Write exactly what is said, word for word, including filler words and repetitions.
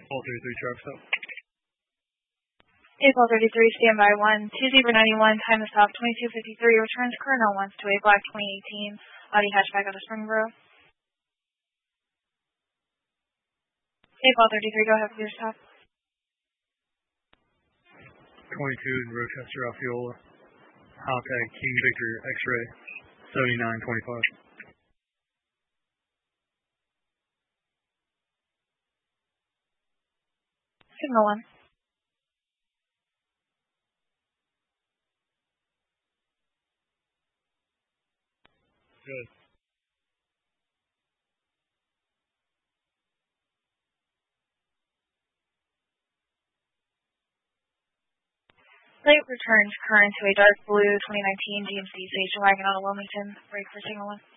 All thirty-three truck stop. April thirty-three, standby one. two zero nine one, time of stop twenty-two fifty-three, returns Colonel wants to a black twenty eighteen, Audi hatchback out of Springboro. April thirty-three, go ahead with your stop. twenty-two in Rochester, Osceola. Hotag King Victor X-ray, seventy-nine twenty-five. Signal one. Good. Late returns current to a dark blue twenty nineteen G M C station wagon out of Wilmington. Break for signal one.